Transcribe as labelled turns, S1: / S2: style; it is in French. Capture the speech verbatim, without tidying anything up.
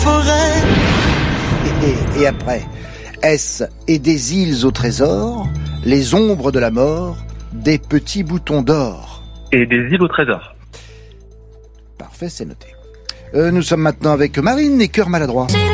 S1: forêt.
S2: Et, et, et après, est-ce et des îles au trésor, les ombres de la mort, des petits boutons d'or.
S3: Et des îles au trésor.
S2: Parfait, c'est noté. Euh, nous sommes maintenant avec Marine et Cœur Maladroit.